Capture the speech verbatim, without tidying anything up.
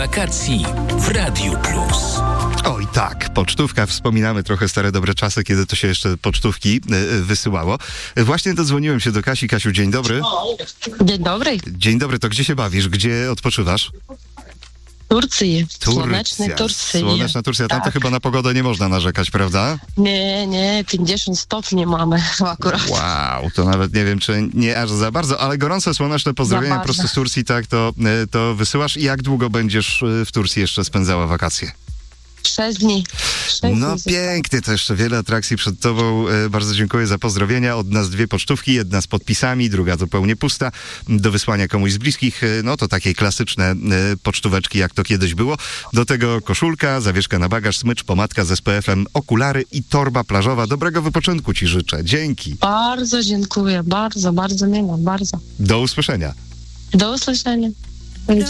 Wakacji w Radiu Plus. Oj tak, pocztówka, wspominamy trochę stare dobre czasy, kiedy to się jeszcze pocztówki y, wysyłało. Właśnie dodzwoniłem się do Kasi. Kasiu, dzień dobry. Dzień dobry. Dzień dobry, to gdzie się bawisz? Gdzie odpoczywasz? Turcji. Turcja. Słonecznej Turcji. Słoneczna Turcja, tam Tak. to chyba na pogodę nie można narzekać, prawda? Nie, nie, pięćdziesiąt stopni mamy akurat. Wow, to nawet nie wiem, czy nie aż za bardzo, ale gorące, słoneczne pozdrowienia Za bardzo. prosto z Turcji, tak, to, y, to wysyłasz. I jak długo będziesz y, w Turcji jeszcze spędzała wakacje? Sześć dni. Sześć No dni pięknie, to jeszcze wiele atrakcji przed tobą. E, Bardzo dziękuję za pozdrowienia. Od nas dwie pocztówki, jedna z podpisami, druga zupełnie pusta, do wysłania komuś z bliskich. E, No to takie klasyczne e, pocztóweczki, jak to kiedyś było. Do tego koszulka, zawieszka na bagaż, smycz, pomadka z S P F-em, okulary i torba plażowa. Dobrego wypoczynku ci życzę. Dzięki. Bardzo dziękuję, bardzo, bardzo miło, bardzo. Do usłyszenia. Do usłyszenia.